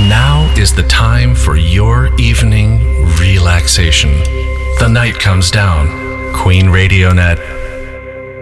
Now is the time for your evening relaxation. The night comes down. Queen Radio Net